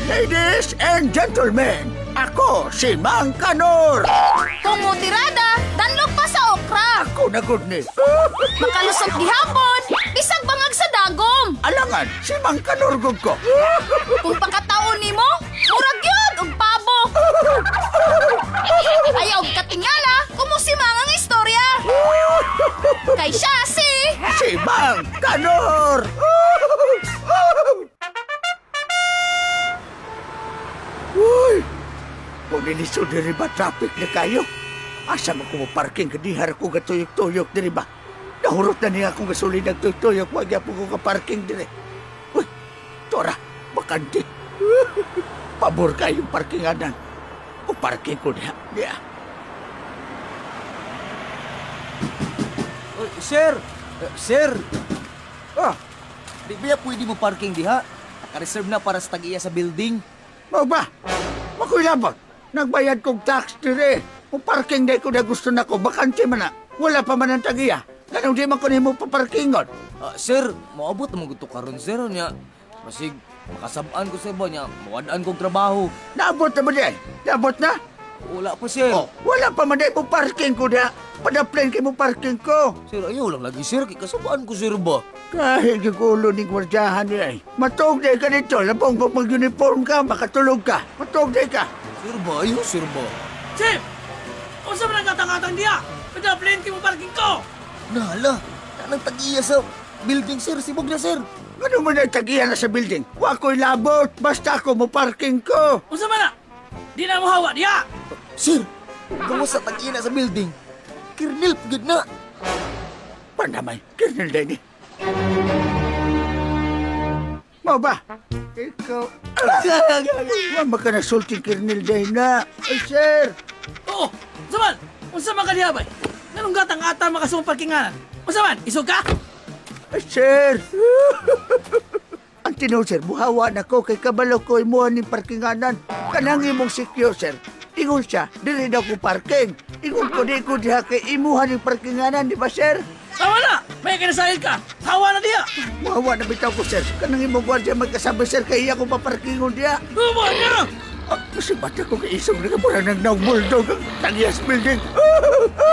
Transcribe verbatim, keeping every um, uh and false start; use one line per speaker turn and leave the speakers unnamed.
Ladies and gentlemen, ako si Mang Kanor.
Kung mutirada, danlog pa sa okra.
Ako na good ni.
Makalusot gihapon, bisag bangag sa dagom.
Alangan, si Mang Kanor gud ko.
Kung pakataon nimo, murag yun og pabo. Ayaw og katingala, kumusimang ang istorya. Kay siya si...
Si Mang Kanor. Uy, kung nilisod diri ba traffic na kayo? Asa mo ko parking kadihar ko gatuyok-tuyok diri ba? Nahurot na niya akong gasolina nagtuyok-tuyok, wag po ko ka-parking diri. Uy, tora, bakante. Pabor kayong parkinganan. O parking ko niya. Niya.
Oh, sir! Uh, sir! Ah, di ba pwede mo parking diha? Naka-reserve na para sa tag-iya sa building.
Mau ba? Mako'y labot. Nagbayad kong tax dire. Kung parking day ko na gusto na ko, bakante man na. Wala pa man ang tagiya. Ganun di man ko mo paparkingon.
Ah, sir, maabot naman gusto karon sir niya. Masig, makasabaan ko sa iba niya. Mawadaan kong trabaho.
Naabot na ba di? Naabot na?
Wala pa, sir.
Oh, wala pa man di mo parking ko na. Padaplain kay mo parking ko.
Sir, ayaw lang lagi, sir. Kay kasabaan ko, sir ba?
Kahit yung ulo ni gwardiyahan niya eh. Matog day ka dito. Labong kung mag-uniform ka, makatulog ka. Matog day ka.
Sir ba? Ayaw, sir ba?
Chip! O sa mga katang-katang diya? Padaplain kayo mo parking ko!
Nala, tanang tag-iya sa building, sir. Sibog na, sir.
Ano mo na tagiyan na sa building? Wa ko'y labot. Basta ako mo parking ko.
O sa mana? Di na mo hawa diya!
Sir, kamu sa tag-iya na sa building. Kirnil, pagod na.
Panamay, Colonel Denny. Mau ba? Ikaw... Wala ba ka nasulting Colonel Denny na? Ay, sir!
Oo! Saman! Unsa man ka diya bay? Ganong gatang-ata makasumang parkinganan? O saman? Isog ka?
Ay, sir! Ang tinaw, sir, buhawa na ko kay kabalo ko imuhan ng parkinganan. Kanang imong sikyo, sir. Ingon siya, dili daw ko parking. Ingon ko di ko diha kay imuhan ng parkinganan, di ba, sir?
Tawa na! May kinasahil ka! Hawa na diya!
Buhawa na bitaw ko, sir. Kanang imong gwardiya magkasabi, sir, kay iya ko paparkingon diha.
Bubo niya!
Ah, kasi bata ko kay isong nagabura ng nagbulldog ang tagyas building.